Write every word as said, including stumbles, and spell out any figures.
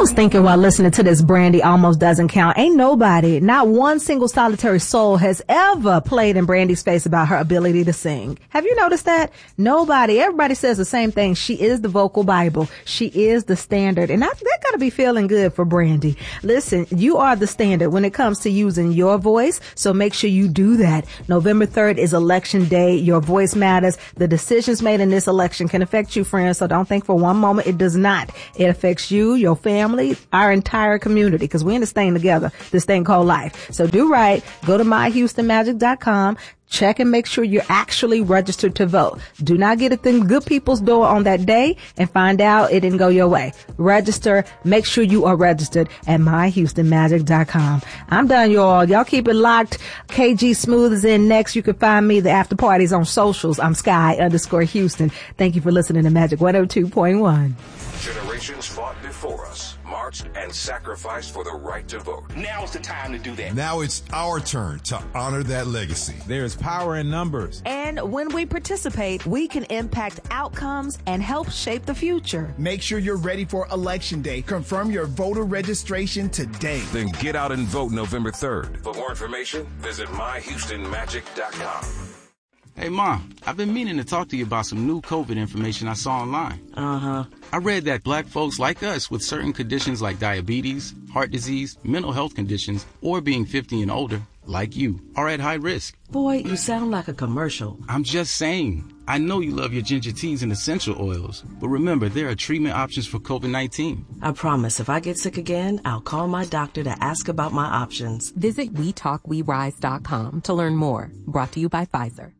was thinking while listening to this Brandy Almost Doesn't Count, ain't nobody, not one single solitary soul has ever played in Brandy's face about her ability to sing. Have you noticed that? Nobody. Everybody says the same thing. She is the vocal Bible. She is the standard. And I, that gotta be feeling good for Brandy. Listen, you are the standard when it comes to using your voice, so make sure you do that. November third is election day. Your voice matters. The decisions made in this election can affect you, friends, so don't think for one moment it does not. It affects you, your family, our entire community, because we're in this thing together, this thing called life. So do right. Go to my houston magic dot com. Check and make sure you're actually registered to vote. Do not get at them good people's door on that day and find out it didn't go your way. Register. Make sure you are registered at my houston magic dot com. I'm done, y'all. Y'all keep it locked. K G Smooth is in next. You can find me, the after parties, on socials. I'm Sky underscore Houston. Thank you for listening to Magic one oh two point one. Generations fought before us, marched and sacrificed for the right to vote. Now is the time to do that. Now it's our turn to honor that legacy. There's power in numbers. And when we participate, we can impact outcomes and help shape the future. Make sure you're ready for Election Day. Confirm your voter registration today. Then get out and vote November third. For more information, visit my houston magic dot com. Hey, Mom, I've been meaning to talk to you about some new COVID information I saw online. Uh-huh. I read that black folks like us with certain conditions like diabetes, heart disease, mental health conditions, or being fifty and older, like you, are at high risk. Boy, you sound like a commercial. I'm just saying. I know you love your ginger teas and essential oils, but remember, there are treatment options for COVID nineteen. I promise if I get sick again, I'll call my doctor to ask about my options. Visit we talk we rise dot com to learn more. Brought to you by Pfizer.